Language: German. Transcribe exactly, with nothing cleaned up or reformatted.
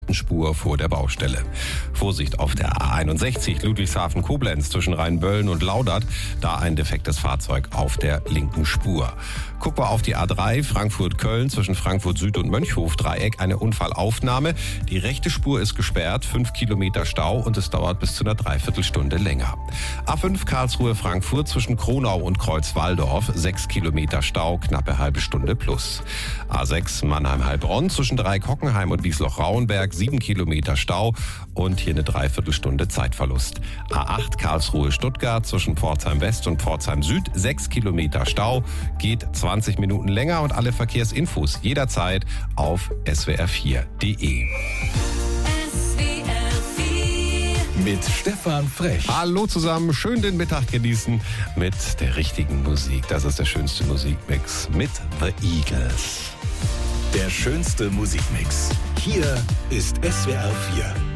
rechten Spur vor der Baustelle. Vorsicht auf der A einundsechzig Ludwigshafen-Koblenz zwischen Rheinböllen und Laudert, da ein defektes Fahrzeug auf der linken Spur. Gucken wir auf die A drei Frankfurt-Köln zwischen Frankfurt Süd und Mönchhof-Dreieck, eine Unfallaufnahme. Die rechte Spur ist gesperrt, fünf Kilometer Stau und es dauert bis zu einer Dreiviertelstunde länger. A fünf Karlsruhe-Frankfurt zwischen Kronau und Kreuzwaldorf, sechs Kilometer Stau, knappe halbe Stunde plus. A sechs Mannheim-Heilbronn zwischen Dreieck-Hockenheim und Wiesloch-Rauenberg, sieben Kilometer Stau und hier eine Dreiviertelstunde Zeitverlust. A acht Karlsruhe-Stuttgart zwischen Pforzheim West und Pforzheim Süd, sechs Kilometer Stau, geht zwanzig Minuten länger und alle Verkehrsinfos jederzeit auf s w r vier punkt d e. Mit Stefan Frech. Hallo zusammen, schön den Mittag genießen mit der richtigen Musik. Das ist der schönste Musikmix mit The Eagles. Der schönste Musikmix. Hier ist S W R vier.